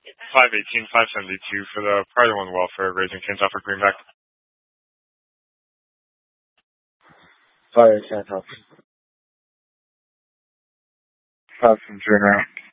518-572 for the Priority 1 welfare, raising Kansas for Greenback. Fire Kansas. 5 from June route.